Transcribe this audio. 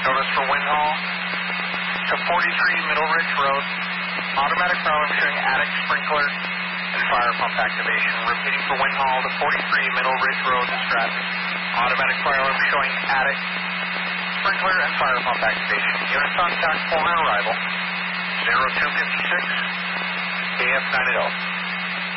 Notice for Windhall to 43 Middle Ridge Road. Automatic fire alarm showing attic sprinkler and fire pump activation. Repeating for Windhall to 43 Middle Ridge Road in Stratton. Automatic fire alarm showing attic sprinkler and fire pump activation. Units on TAC 4 on arrival. 0256 KF 980.